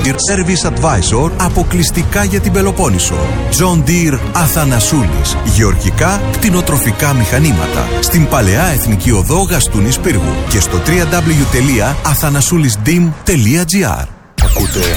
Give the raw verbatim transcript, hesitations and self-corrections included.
Service Advisor αποκλειστικά για την Πελοπόννησο. John Deere Αθανασούλης. Γεωργικά κτηνοτροφικά μηχανήματα. Στην Παλαιά Εθνική Οδό Γαστούνης Πύργου και στο double-u double-u double-u τελεία αθανασούλης ντι ι εμ τελεία τζι άρ. Ακούτε